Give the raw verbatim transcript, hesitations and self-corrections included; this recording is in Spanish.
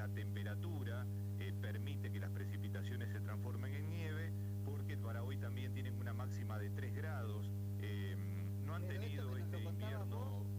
temperatura eh, permite que las precipitaciones se transformen en nieve, porque para hoy también tienen una máxima de tres grados. Eh, no han Pero esto tenido que nos este lo contabas invierno... vos,